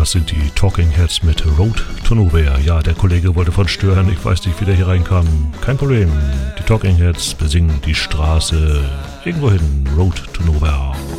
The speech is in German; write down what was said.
Das sind die Talking Heads mit Road to Nowhere. Ja, der Kollege wollte von stören. Ich weiß nicht, wie der hier reinkam. Kein Problem. Die Talking Heads besingen die Straße irgendwo hin. Road to Nowhere.